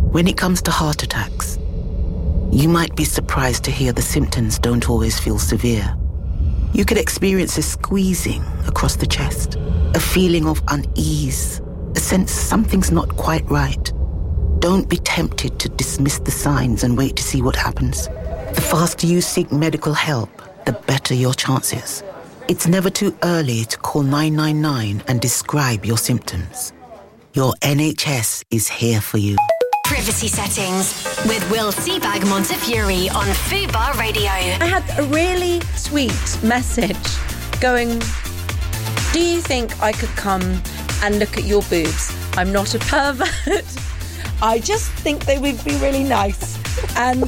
When it comes to heart attacks, you might be surprised to hear the symptoms don't always feel severe. You could experience a squeezing across the chest, a feeling of unease, a sense something's not quite right. Don't be tempted to dismiss the signs and wait to see what happens. The faster you seek medical help, the better your chances. It's never too early to call 999 and describe your symptoms. Your NHS is here for you. Privacy Settings with Will Seabag Montefiore on Fubar Radio. I had a really sweet message going, do you think I could come and look at your boobs? I'm not a pervert. I just think they would be really nice. And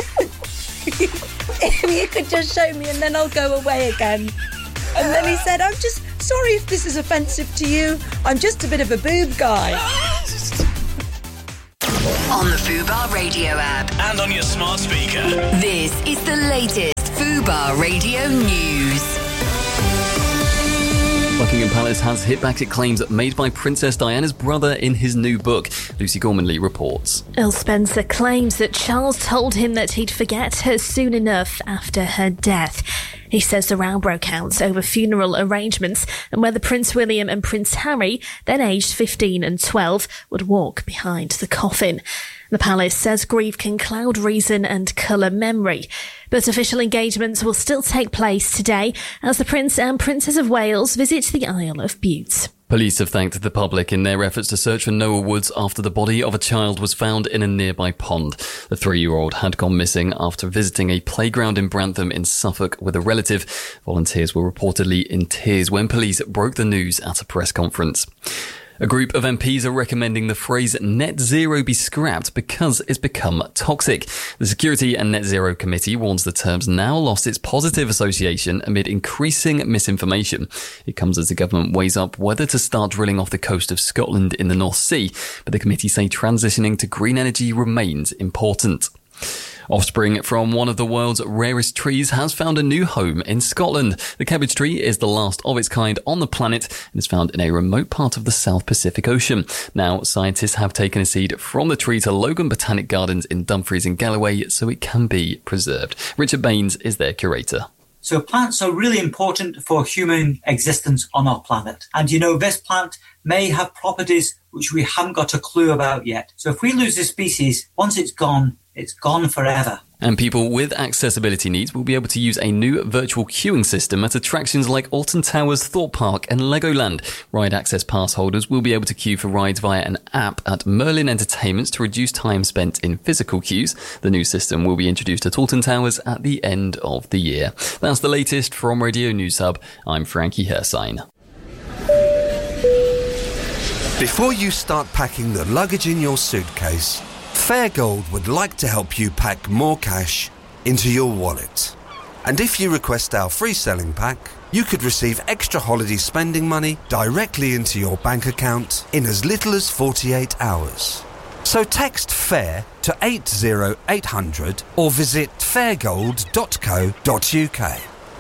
if you could just show me and then I'll go away again. And then he said, I'm just sorry if this is offensive to you. I'm just a bit of a boob guy. On the Fubar Radio app. And on your smart speaker. This is the latest Fubar Radio news. Buckingham Palace has hit back at claims made by Princess Diana's brother in his new book. Lucy Gormanley reports. Earl Spencer claims that Charles told him that he'd forget her soon enough after her death. He says the row broke out over funeral arrangements and whether Prince William and Prince Harry, then aged 15 and 12, would walk behind the coffin. The palace says grief can cloud reason and colour memory. But official engagements will still take place today as the Prince and Princess of Wales visit the Isle of Bute. Police have thanked the public in their efforts to search for Noah Woods after the body of a child was found in a nearby pond. The 3-year-old had gone missing after visiting a playground in Brantham in Suffolk with a relative. Volunteers were reportedly in tears when police broke the news at a press conference. A group of MPs are recommending the phrase net zero be scrapped because it's become toxic. The Security and Net Zero Committee warns the term's now lost its positive association amid increasing misinformation. It comes as the government weighs up whether to start drilling off the coast of Scotland in the North Sea, but the committee say transitioning to green energy remains important. Offspring from one of the world's rarest trees has found a new home in Scotland. The cabbage tree is the last of its kind on the planet and is found in a remote part of the South Pacific Ocean. Now, scientists have taken a seed from the tree to Logan Botanic Gardens in Dumfries and Galloway so it can be preserved. Richard Baines is their curator. So plants are really important for human existence on our planet. And this plant may have properties which we haven't got a clue about yet. So if we lose this species, once it's gone forever. And people with accessibility needs will be able to use a new virtual queuing system at attractions like Alton Towers, Thorpe Park and Legoland. Ride access pass holders will be able to queue for rides via an app at Merlin Entertainments to reduce time spent in physical queues. The new system will be introduced at Alton Towers at the end of the year. That's the latest from Radio News Hub. I'm Frankie Hersign. Before you start packing the luggage in your suitcase, Fairgold would like to help you pack more cash into your wallet. And if you request our free selling pack, you could receive extra holiday spending money directly into your bank account in as little as 48 hours. So text FAIR to 80800 or visit fairgold.co.uk.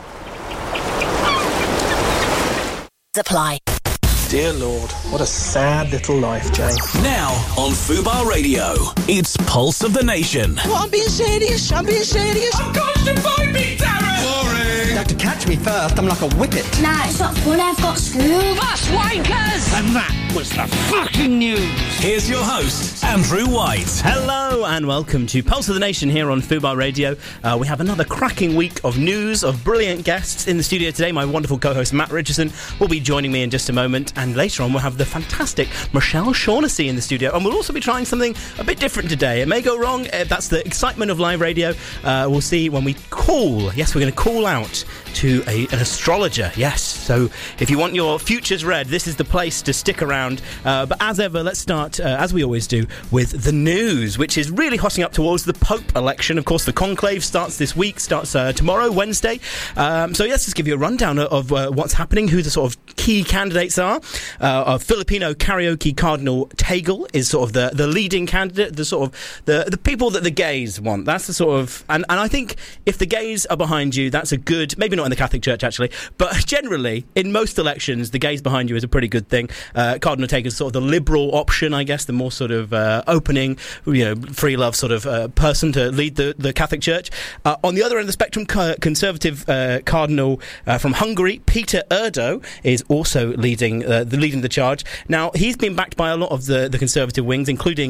Apply. Dear Lord, what a sad little life, Jane. Now on Fubar Radio, it's Pulse of the Nation. Well, I'm being serious. I'm constipated me, Darren! Boring! You have to catch me first. I'm like a whippet. Nah, it's not fun. I've got school. That's wankers! And that was the fucking news. Here's your host, Andrew White. Hello and welcome to Pulse of the Nation here on Fubar Radio. We have another cracking week of news, of brilliant guests in the studio today. My wonderful co-host Matt Richardson will be joining me in just a moment. And later on we'll have the fantastic Michelle Shaughnessy in the studio. And we'll also be trying something a bit different today. It may go wrong. That's the excitement of live radio. We'll see when we call. Yes, we're going to call out to an astrologer. Yes, so if you want your futures read, this is the place to stick around. But as ever, let's start, as we always do, with the news, which is really hotting up towards the Pope election. Of course, the conclave starts this week, starts tomorrow, Wednesday. So let's just give you a rundown of what's happening, who the sort of key candidates are. Filipino karaoke Cardinal Tagle is sort of the leading candidate, the sort of the people that the gays want. That's the sort of, and I think if the gays are behind you, that's a good, maybe not in the Catholic Church actually, but generally in most elections, the gays behind you is a pretty good thing. Cardinal Cardinal Tagle is sort of the liberal option, I guess, the more sort of opening, free love sort of person to lead the Catholic Church. On the other end of the spectrum, Conservative Cardinal from Hungary, Peter Erdo, is also leading the charge. Now, he's been backed by a lot of the Conservative wings, including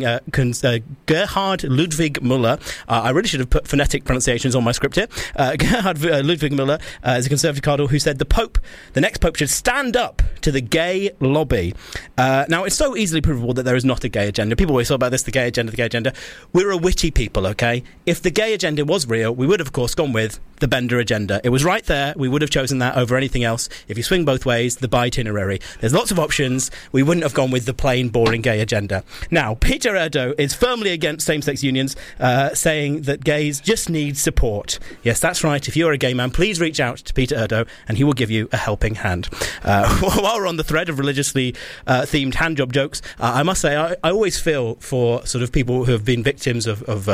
Gerhard Ludwig Müller. I really should have put phonetic pronunciations on my script here. Gerhard Ludwig Müller is a Conservative Cardinal who said the next Pope should stand up to the gay lobby. Now, it's so easily provable that there is not a gay agenda. People always talk about this, the gay agenda. We're a witty people, okay? If the gay agenda was real, we would have, of course, gone with the Bender agenda. It was right there. We would have chosen that over anything else. If you swing both ways, the bi-itinerary. There's lots of options. We wouldn't have gone with the plain, boring gay agenda. Now, Peter Erdo is firmly against same-sex unions, saying that gays just need support. Yes, that's right. If you're a gay man, please reach out to Peter Erdo and he will give you a helping hand. While we're on the thread of religiously themed handjob jokes, I must say I always feel for sort of people who have been victims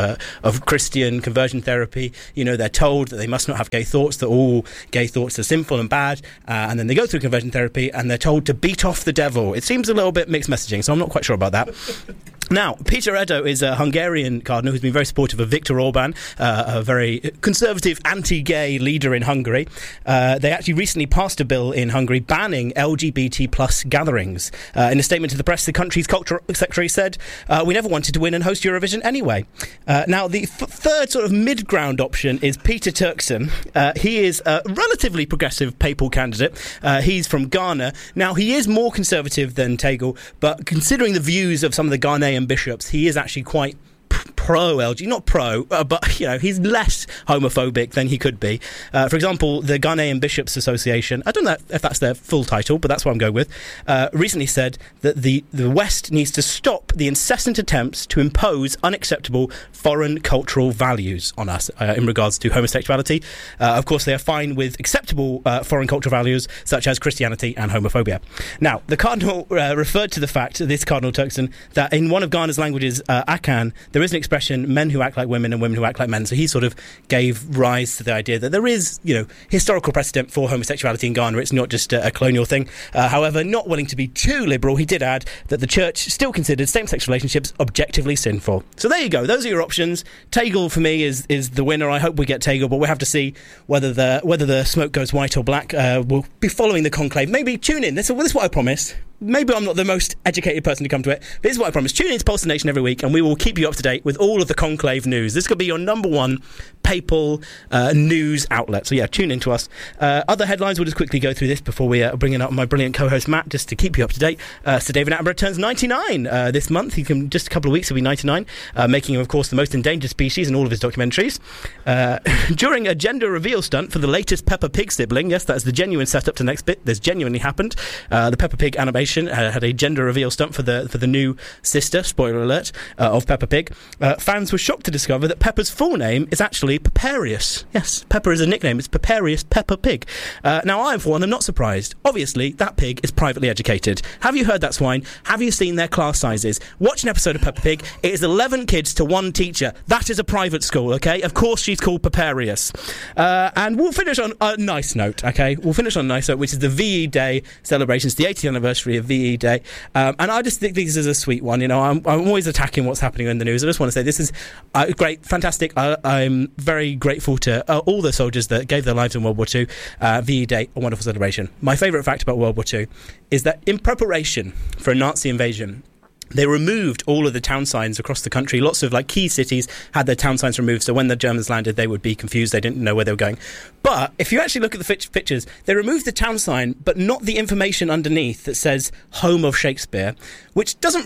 of Christian conversion therapy. They're told that they must not have gay thoughts, that all gay thoughts are sinful and bad, and then they go through conversion therapy and they're told to beat off the devil. It seems a little bit mixed messaging, so I'm not quite sure about that. Now, Peter Erdo is a Hungarian cardinal who's been very supportive of Viktor Orban, a very conservative, anti-gay leader in Hungary. They actually recently passed a bill in Hungary banning LGBT plus gatherings. In a statement to the press, the country's culture secretary said, we never wanted to win and host Eurovision anyway. Now, the third sort of mid-ground option is Peter Turkson. He is a relatively progressive papal candidate. He's from Ghana. Now, he is more conservative than Tagle, but considering the views of some of the Ghanaian bishops, he is actually quite pro-LG, not pro, but he's less homophobic than he could be. For example, the Ghanaian Bishops Association, I don't know if that's their full title, but that's what I'm going with, recently said that the West needs to stop the incessant attempts to impose unacceptable foreign cultural values on us in regards to homosexuality. Of course, they are fine with acceptable foreign cultural values such as Christianity and homophobia. Now, the Cardinal referred to the fact, this Cardinal Turkson, that in one of Ghana's languages, Akan, there is an expression, men who act like women and women who act like men. So he sort of gave rise to the idea that there is, historical precedent for homosexuality in Ghana. It's not just a colonial thing. However, not willing to be too liberal, he did add that the church still considered same-sex relationships objectively sinful. So there you go. Those are your options. Tagle, for me, is the winner. I hope we get Tagle, but we'll have to see whether the smoke goes white or black. We'll be following the conclave. Maybe tune in. This is what I promise. Maybe I'm not the most educated person to come to it, but this is what I promise. Tune in to Pulse of the Nation every week and we will keep you up to date with all of the conclave news. This could be your number one papal news outlet. So yeah, tune in to us. Other headlines, we'll just quickly go through this before we bring in up my brilliant co-host Matt, just to keep you up to date. Sir David Attenborough turns 99 this month. Just a couple of weeks he'll be 99, making him, of course, the most endangered species in all of his documentaries. During a gender reveal stunt for the latest Peppa Pig sibling, yes, that's the genuine setup to the next bit. This genuinely happened. The Peppa Pig animation had a gender reveal stunt for the new sister, spoiler alert, of Peppa Pig. Fans were shocked to discover that Peppa's full name is actually Peparius. Yes, Peppa is a nickname. It's Peparius Peppa Pig. Now, I, for one, am not surprised. Obviously, that pig is privately educated. Have you heard that swine? Have you seen their class sizes? Watch an episode of Peppa Pig. It is 11 kids to one teacher. That is a private school, okay? Of course she's called Peparius. And we'll finish on a nice note, okay? We'll finish on a nice note, which is the VE Day celebrations, the 80th anniversary of VE Day. And I just think this is a sweet one. I'm always attacking what's happening in the news. I just want to say this is great, fantastic. I'm very grateful to all the soldiers that gave their lives in World War II. VE Day, a wonderful celebration. My favourite fact about World War II is that in preparation for a Nazi invasion, they removed all of the town signs across the country. Lots of key cities had their town signs removed, so when the Germans landed, they would be confused. They didn't know where they were going. But if you actually look at the pictures, they removed the town sign, but not the information underneath that says "Home of Shakespeare," which doesn't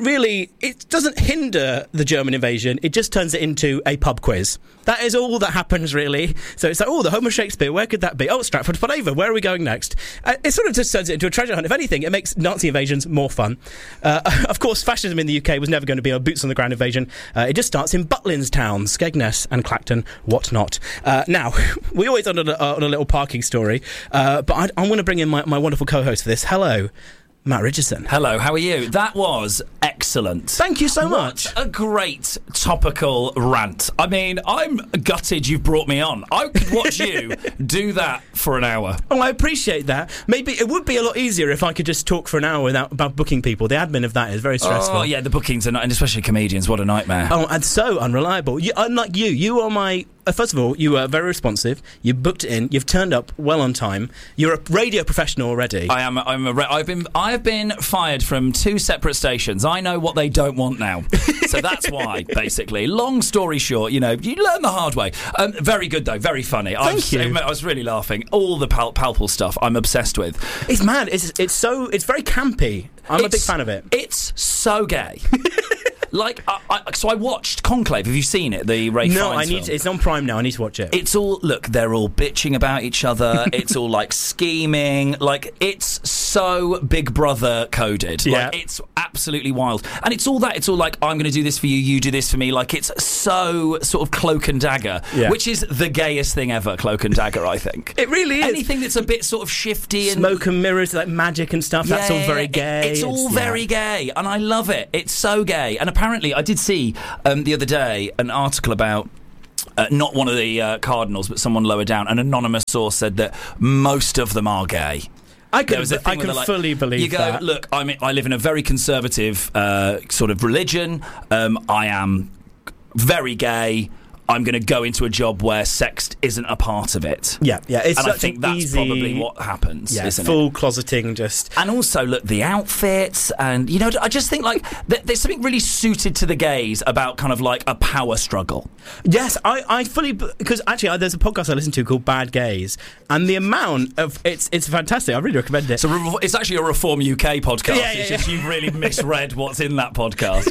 hinder the German invasion. It just turns it into a pub quiz. That is all that happens, really. So it's the Home of Shakespeare, where could that be? Oh, Stratford-upon-Avon, where are we going next? It sort of just turns it into a treasure hunt. If anything, it makes Nazi invasions more fun. Of course, fascism in the UK was never going to be a boots-on-the-ground invasion. It just starts in Butlins Town, Skegness and Clacton, whatnot. Now, we always on a little parking story, but I want to bring in my wonderful co-host for this. Hello. Matt Richardson. Hello, how are you? That was excellent. Thank you so much. What a great topical rant. I mean, I'm gutted you've brought me on. I could watch you do that for an hour. Oh, I appreciate that. Maybe it would be a lot easier if I could just talk for an hour about booking people. The admin of that is very stressful. Oh, yeah, the bookings are not, and especially comedians, what a nightmare. Oh, and so unreliable. Unlike you are my... first of all, you were very responsive. You booked it in. You've turned up well on time. You're a radio professional already. I've been fired from 2 separate stations. I know what they don't want now, so that's why. Basically, long story short, you learn the hard way. Very good though, very funny. Thank you. I was really laughing. All the Palpable stuff, I'm obsessed with. It's mad. It's very campy. I'm a big fan of it. It's so gay. So I watched Conclave. Have you seen it? The Ray Fiennes film? It's on Prime now. I need to watch it. It's all, they're all bitching about each other. It's all scheming. It's so Big Brother coded. Yeah. It's absolutely wild. And it's all that. It's all I'm going to do this for you, you do this for me. It's so sort of Cloak and Dagger, which is the gayest thing ever, Cloak and Dagger, I think. It really is. Anything that's a bit sort of shifty and... Smoke and mirrors, magic and stuff, that's all very gay. It's all very gay, and I love it. It's so gay. And apparently, I did see the other day an article about not one of the cardinals, but someone lower down. An anonymous source said that most of them are gay. I can fully believe that. You go, look, I live in a very conservative sort of religion. I am very gay. I'm going to go into a job where sex isn't a part of it. Yeah. It's and I think that's probably what happens, isn't full it? closeting just... And also, look, the outfits and, I just think, there's something really suited to the gays about kind of a power struggle. Yes, I fully... Because actually, there's a podcast I listen to called Bad Gays, and the amount of... It's fantastic. I really recommend it. So it's actually a Reform UK podcast. It's just you've really misread what's in that podcast.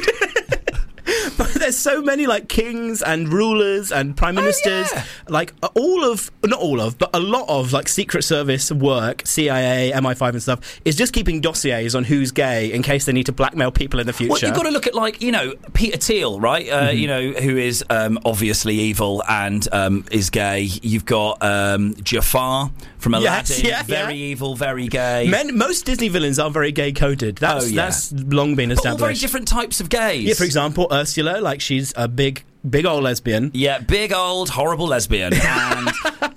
But there's so many kings and rulers and prime ministers, not all of, but a lot of Secret Service work, CIA, MI5 and stuff, is just keeping dossiers on who's gay in case they need to blackmail people in the future. Well, you've got to look at Peter Thiel, right? Who is obviously evil and is gay. You've got Jafar from Aladdin, very evil, very gay. Most Disney villains are very gay coded. That's long been established. All very different types of gays. Yeah, for example, Ursula, she's a big old lesbian. Yeah, big old horrible lesbian. And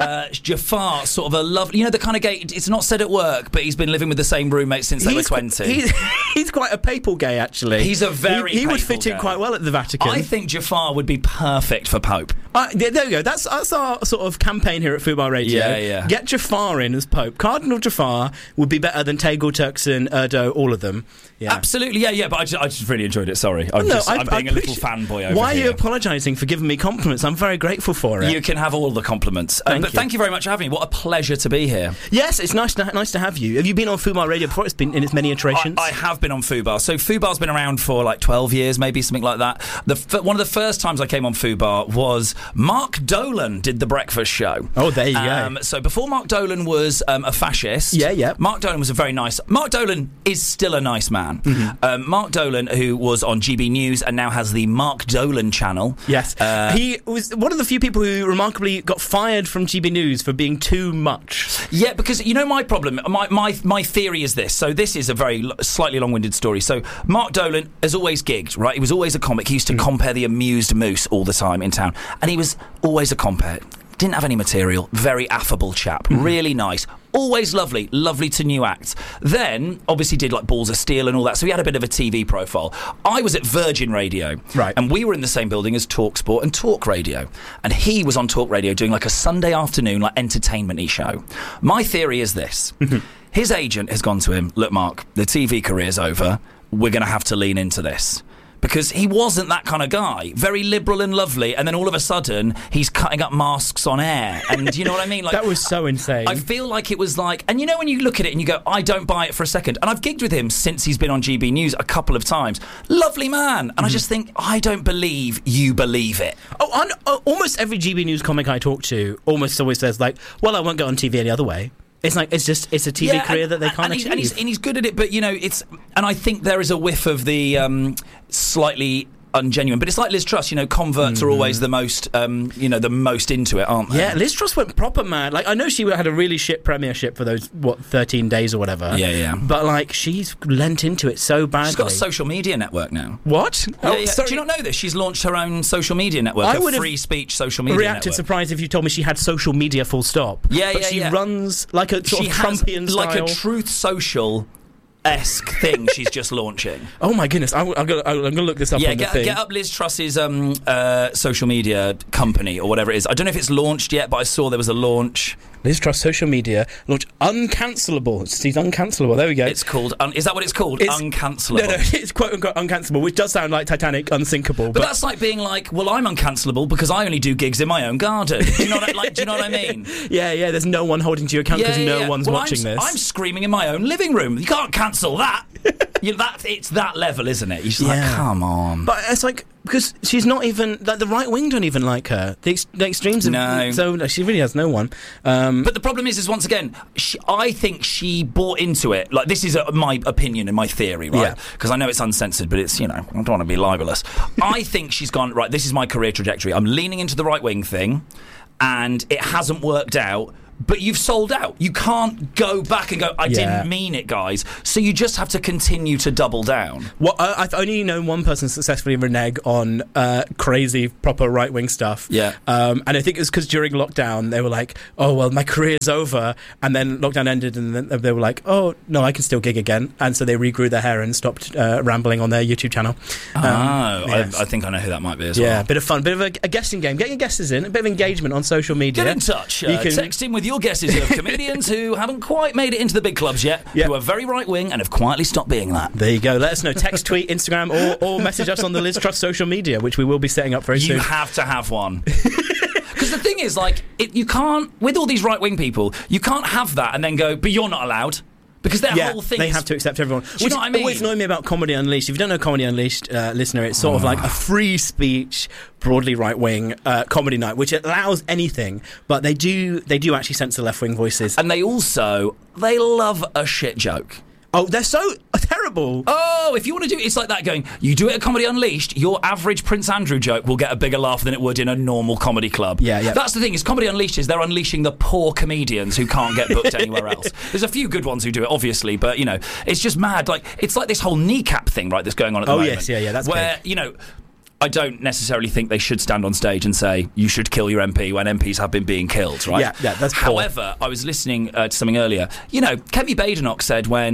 Jafar, sort of a lovely, the kind of gay. It's not said at work, but he's been living with the same roommate since they were 20. He's quite a papal gay, actually. He's a very. He would fit in quite well at the Vatican. I think Jafar would be perfect for Pope. There we go. That's our sort of campaign here at Fubar Radio. Yeah. Get Jafar in as Pope. Cardinal Jafar would be better than Tegel, Turkson, Erdo, all of them. Yeah. Absolutely, yeah. But I just really enjoyed it. Sorry, I'm being a little fanboy over here. Why are you apologising for giving me compliments? I'm very grateful for it. You can have all the compliments. Thank you very much for having me. What a pleasure to be here. Yes, it's nice to have you. Have you been on Fubar Radio before? It's been in its many iterations. I have been on Fubar. So Fubar's been around for 12 years, maybe something like that. One of the first times I came on Fubar was Mark Dolan did the breakfast show. Oh, there you go. So before Mark Dolan was a fascist. Yeah. Mark Dolan was Mark Dolan is still a nice man. Mm-hmm. Mark Dolan, who was on GB News and now has the Mark Dolan channel. Yes. He was one of the few people who remarkably got fired from GB News for being too much. Yeah, because my problem, my theory is this. So this is a very slightly long-winded story. So Mark Dolan has always gigged, right? He was always a comic. He used to compare the Amused Moose all the time in town. And he was always a compere. Didn't have any material. Very affable chap. Really nice. Always lovely to new acts. Then, obviously did Balls of Steel and all that, so he had a bit of a TV profile. I was at Virgin Radio. Right. And we were in the same building as TalkSport and Talk Radio. And he was on Talk Radio doing a Sunday afternoon, entertainment-y show. My theory is this. His agent has gone to him, look, Mark, the TV career's over. We're going to have to lean into this. Because he wasn't that kind of guy. Very liberal and lovely, and then all of a sudden, he's cutting up masks on air. And you know what I mean? That was so insane. I feel like it was and when you look at it and you go, I don't buy it for a second. And I've gigged with him since he's been on GB News a couple of times. Lovely man. And I just think, I don't believe you believe it. Almost every GB News comic I talk to almost always says, well, I won't go on TV any other way. It's it's a TV career that they can't achieve. And he's good at it, but and I think there is a whiff of the slightly ungenuine. But it's like Liz Truss, converts are always the most, the most into it, aren't they? Yeah, Liz Truss went proper mad. Like, I know she had a really shit premiership for those, 13 days or whatever. Yeah. But, she's lent into it so badly. She's got a social media network now. What? Yeah. Do you not know this? She's launched her own social media network, a free speech social media network. Reacted surprised if you told me she had social media full stop. But she runs like a sort of Trumpian style. Like a Truth Social-esque thing she's just launching. Oh my goodness, I'm going to look this up on the thing. Get up Liz Truss's social media company or whatever it is. I don't know if it's launched yet, but I saw there was a launch. Liz Truss social media launch uncancelable. She's uncancelable. There we go. It's called. Is that what it's called? Uncancelable. No, it's quote unquote uncancelable, which does sound like Titanic unsinkable. But that's like being like, well, I'm uncancelable because I only do gigs in my own garden. Do you know what I mean? Yeah. There's no one holding to your account because no one's watching this. I'm screaming in my own living room. You can't cancel that. It's that level, isn't it? You're just like, come on. But it's like, because she's not even, the right wing don't even like her. The extremes of, no. So she really has no one. But the problem is once again, I think she bought into it. Like, this is my opinion and my theory, right? Because I know it's uncensored, but it's, I don't want to be libelous. I think she's gone, right, this is my career trajectory. I'm leaning into the right wing thing, and it hasn't worked out. But you've sold out. You can't go back and go, I didn't mean it, guys. So you just have to continue to double down. Well, I've only known one person successfully renege on crazy, proper right-wing stuff. Yeah. And I think it was because during lockdown, they were like, oh, well, my career's over. And then lockdown ended, and then they were like, oh, no, I can still gig again. And so they regrew their hair and stopped rambling on their YouTube channel. I think I know who that might be as well. Yeah, bit of fun, bit of a guessing game. Get your guesses in, a bit of engagement on social media. Get in touch. Text in with your guesses of comedians who haven't quite made it into the big clubs yet, who are very right-wing and have quietly stopped being that. There you go. Let us know. Text, tweet, Instagram, or message us on the Liz Truss social media, which we will be setting up very soon. You have to have one. Because the thing is, you can't, with all these right-wing people, you can't have that and then go, but you're not allowed. Because their whole thing they have to accept everyone. Do you know what I mean? Always annoyed me about Comedy Unleashed. If you don't know Comedy Unleashed, listener, it's sort of like a free speech, broadly right-wing comedy night, which allows anything, but they do actually censor left-wing voices. And they love a shit joke. Oh, they're so terrible. Oh, if you want to do it, it's like that going, you do it at Comedy Unleashed, your average Prince Andrew joke will get a bigger laugh than it would in a normal comedy club. Yeah. That's the thing, is Comedy Unleashed they're unleashing the poor comedians who can't get booked anywhere else. There's a few good ones who do it, obviously, but, it's just mad. It's like this whole kneecap thing, right, that's going on at the moment. Oh, yes, that's where, big. I don't necessarily think they should stand on stage and say, you should kill your MP when MPs have been being killed, right? Yeah, that's poor. However, I was listening to something earlier. Kemi Badenoch said when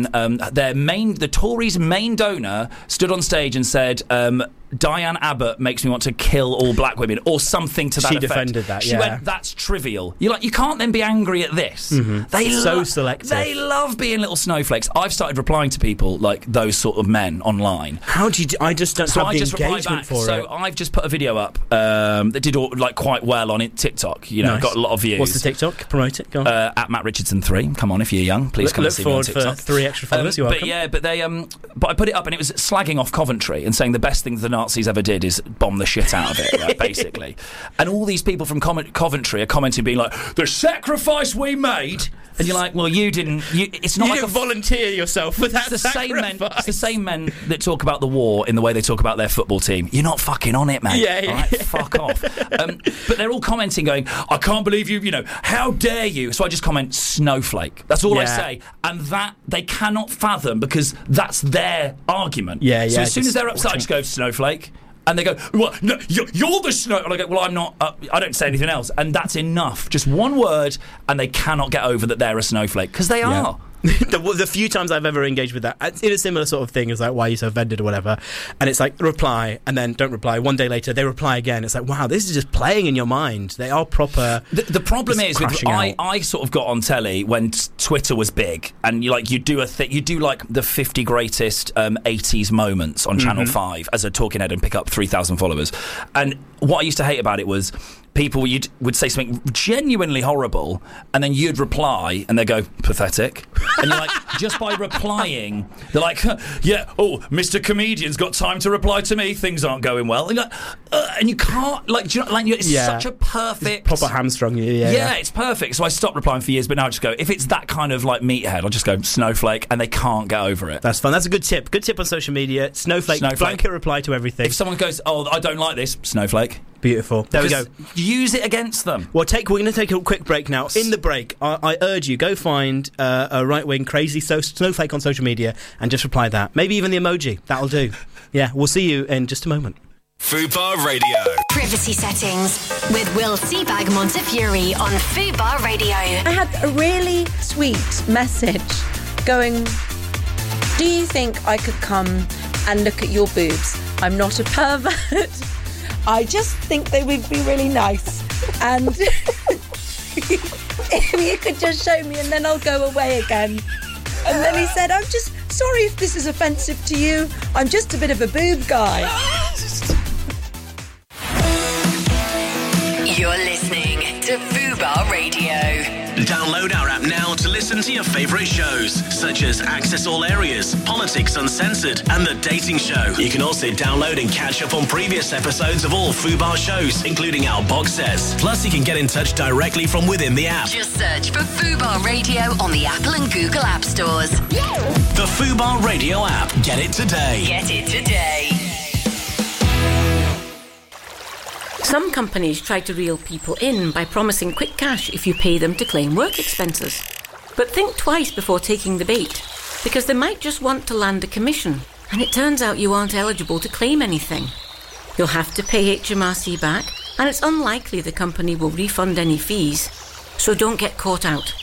the Tories' main donor stood on stage and said, Diane Abbott makes me want to kill all black women, or something to that effect. She defended that, She went, that's trivial. You can't then be angry at this. Mm-hmm. So selective. They love being little snowflakes. I've started replying to people like those sort of men online. How do you I just don't have the engagement for it. So I've just put a video up that did quite well on TikTok. Nice. Got a lot of views. What's the TikTok? Promote it. Go on. At Matt Richardson 3. Come on, if you're young, please come and see me on TikTok. For 3 extra followers. You're welcome. But I put it up and it was slagging off Coventry and saying the best thing the Nazis ever did is bomb the shit out of it, right, basically. And all these people from Coventry are commenting, being like, the sacrifice we made. And you're like, well, you didn't. It's not you like didn't volunteer yourself for that sacrifice. It's the same men that talk about the war in the way they talk about their football team. You're not fucking on it, man. Yeah. Right? Fuck off. But they're all commenting, going, I can't believe you. How dare you? So I just comment, snowflake. That's all I say, and that they cannot fathom because that's their argument. Yeah. So as soon as they're upset, I just go, snowflake. And they go, well, no, you're the snow. And I go, well, I'm not. I don't say anything else. And that's enough. Just one word, and they cannot get over that they're a snowflake because they are. The few times I've ever engaged with that, it's in a similar sort of thing as like, why are you so offended or whatever, and it's like reply and then don't reply. One day later they reply again. It's like, wow, this is just playing in your mind. They are proper. The problem is I sort of got on telly when Twitter was big, and you do like the 50 greatest 80s moments on Channel 5 as a talking head and pick up 3,000 followers. And what I used to hate about it was people would say something genuinely horrible, and then you'd reply, and they'd go, pathetic. And you're like, just by replying, they're like, yeah, oh, Mr. Comedian's got time to reply to me, things aren't going well. And, you're like, and you can't, like, do you know, like, it's such a perfect... It's proper hamstrung you, yeah, it's perfect. So I stopped replying for years, but now I just go, if it's that kind of, like, meathead, I'll just go, snowflake, and they can't get over it. That's fun. That's a good tip. Good tip on social media. Snowflake. Blanket reply to everything. If someone goes, oh, I don't like this, snowflake. Beautiful. There we go. Use it against them. Well, we're going to take a quick break now. In the break, I urge you, go find a right-wing crazy snowflake on social media and just reply that. Maybe even the emoji. That'll do. Yeah, we'll see you in just a moment. Fubar Radio. Privacy settings with Will Seabag Montefiore on Fubar Radio. I had a really sweet message going, do you think I could come and look at your boobs? I'm not a pervert. I just think they would be really nice. And if you could just show me and then I'll go away again. And then he said, I'm just sorry if this is offensive to you. I'm just a bit of a boob guy. You're listening to Fubar Radio. Download our app now to listen to your favourite shows, such as Access All Areas, Politics Uncensored, and The Dating Show. You can also download and catch up on previous episodes of all Fubar shows, including our box sets. Plus, you can get in touch directly from within the app. Just search for Fubar Radio on the Apple and Google App Stores. The Fubar Radio app. Get it today. Get it today. Some companies try to reel people in by promising quick cash if you pay them to claim work expenses. But think twice before taking the bait, because they might just want to land a commission, and it turns out you aren't eligible to claim anything. You'll have to pay HMRC back, and it's unlikely the company will refund any fees, so don't get caught out.